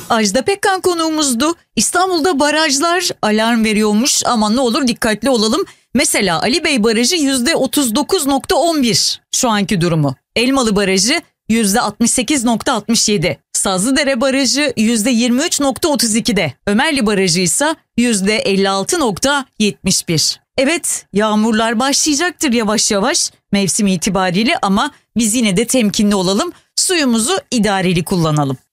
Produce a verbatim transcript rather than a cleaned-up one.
Ajda Pekkan konuğumuzdu. İstanbul'da barajlar alarm veriyormuş. Aman ne olur dikkatli olalım. Mesela Ali Bey Barajı yüzde otuz dokuz nokta on bir şu anki durumu. Elmalı Barajı yüzde altmış sekiz nokta altmış yedi. Sazlıdere Barajı yüzde yirmi üç nokta otuz ikide. Ömerli Barajı ise yüzde elli altı nokta yetmiş bir. Evet, yağmurlar başlayacaktır yavaş yavaş mevsim itibariyle ama biz yine de temkinli olalım. Suyumuzu idareli kullanalım.